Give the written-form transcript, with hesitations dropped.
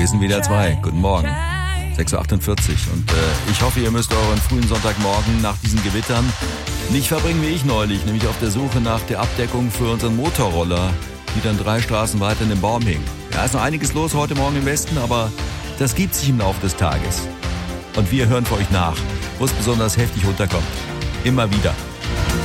wir sind wieder zwei. Guten Morgen. 6.48 Uhr. Und ich hoffe, ihr müsst euren frühen Sonntagmorgen nach diesen Gewittern nicht verbringen wie ich neulich, nämlich auf der Suche nach der Abdeckung für unseren Motorroller, die dann 3 Straßen weiter in dem Baum hing. Ja, ist noch einiges los heute Morgen im Westen, aber das gibt sich im Laufe des Tages. Und wir hören für euch nach, wo es besonders heftig runterkommt. Immer wieder.